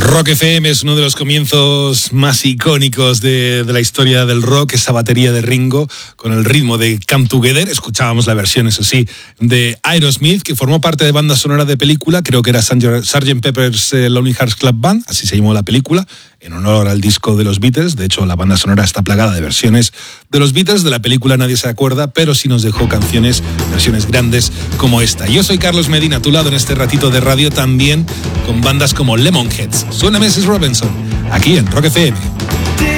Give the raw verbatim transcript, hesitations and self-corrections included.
Rock F M es uno de los comienzos más icónicos de, de la historia del rock, esa batería de Ringo con el ritmo de Come Together. Escuchábamos la versión, eso sí, de Aerosmith, que formó parte de banda sonora de película, creo que era sergeant Pepper's eh, Lonely Hearts Club Band, así se llamó la película, en honor al disco de los Beatles. De hecho, la banda sonora está plagada de versiones de los Beatles. De la película nadie se acuerda, pero sí nos dejó canciones, versiones grandes como esta. Yo soy Carlos Medina, a tu lado en este ratito de radio, también con bandas como Lemonheads. Suena missus Robinson, aquí en Rock F M.